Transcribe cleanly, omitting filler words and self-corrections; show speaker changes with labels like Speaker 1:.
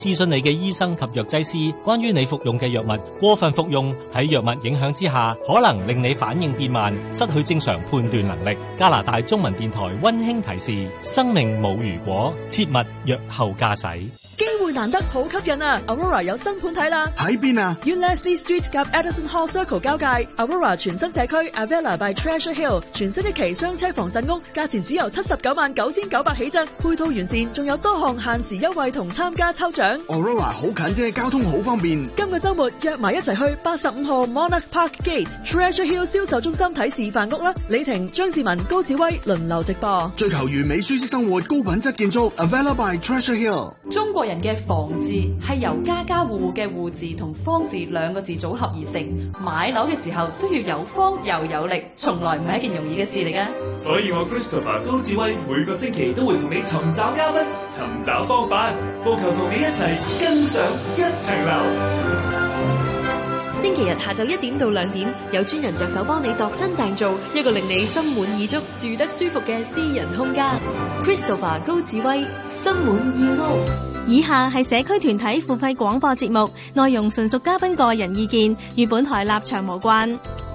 Speaker 1: 諮詢你嘅醫生及藥劑師關於你服用嘅藥物。過分服用喺藥物影響之下，可能令你反應變慢，失去正常判斷能力。加拿大中文電台溫馨提示：生命冇如果，切勿藥後駕駛。
Speaker 2: 機會難得，好吸引啊 ！Aurora 有新盤睇啦，
Speaker 3: 喺邊啊？
Speaker 2: 於 Leslie Street 及 Edison Hall Circle 交界 ，Aurora 全新社區 Avella by Treasure Hill 全新一期雙車房鎮屋，價錢只由799900起啫，配套完善，仲有多項限時優惠同參加抽獎。
Speaker 3: Aurora 好近啫，交通好方便。
Speaker 2: 今個週末約埋一齊去85號 Monarch Park Gate Treasure Hill 銷售中心睇示範屋啦！李婷、張志文、高志威輪流直播，
Speaker 3: 追求完美舒適生活，高品質建築 Avella by Treasure Hill。
Speaker 4: 中國人嘅房字係由家家戶戶嘅戶字同方字兩個字組合而成。買樓嘅時候需要有方又有力，從來唔係一件容易嘅事嚟㗎。
Speaker 5: 所以我 Christopher 高志威每個星期都會同你尋找嘉賓，尋找方法，務求同你一齊跟上一層樓。
Speaker 6: 星期日下晝1點到2點，有專人着手幫你度身訂造一個令你心滿意足、住得舒服嘅私人空間。Christopher 高志威，心滿意屋。
Speaker 7: 以下係社區團體付費廣播節目，內容純屬嘉賓個人意見，與本台立場無關。